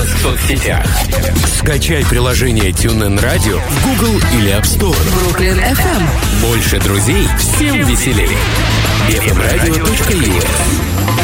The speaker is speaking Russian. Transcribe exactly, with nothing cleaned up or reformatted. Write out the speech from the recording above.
в соцсетях. Скачай приложение TuneIn Radio в Google или App Store. Brooklyn эф эм. Больше друзей, всем веселее. эф эм радио точка ю эс